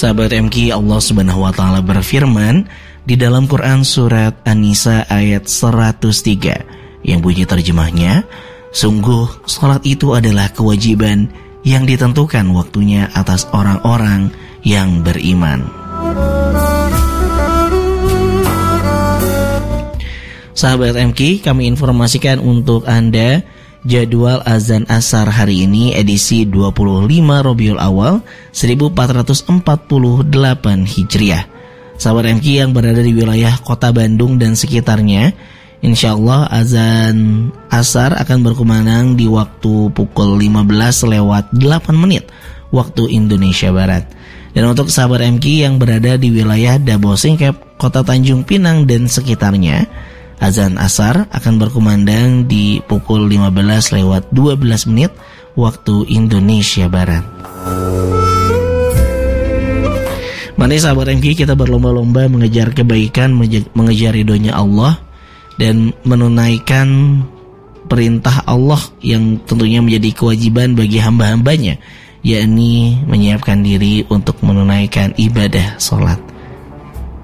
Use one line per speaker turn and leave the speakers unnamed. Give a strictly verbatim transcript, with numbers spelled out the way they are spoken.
Sahabat M K, Allah Subhanahu wa taala berfirman di dalam Quran surat An-Nisa ayat seratus tiga yang bunyi terjemahnya, sungguh salat itu adalah kewajiban yang ditentukan waktunya atas orang-orang yang beriman. Sahabat M K, kami informasikan untuk Anda jadwal azan asar hari ini edisi dua puluh lima Rabiul Awal seribu empat ratus empat puluh delapan Hijriah. Sahabat M K yang berada di wilayah Kota Bandung dan sekitarnya, insyaallah azan asar akan berkumandang di waktu pukul lima belas lewat delapan menit waktu Indonesia Barat. Dan untuk sahabat M K yang berada di wilayah Dabo Singkep, Kota Tanjung Pinang dan sekitarnya, azan asar akan berkumandang di pukul lima belas lewat dua belas menit waktu Indonesia Barat. Mari sahabat M K, kita berlomba-lomba mengejar kebaikan, mengejar ridhonya Allah dan menunaikan perintah Allah yang tentunya menjadi kewajiban bagi hamba-hambanya, yakni menyiapkan diri untuk menunaikan ibadah sholat.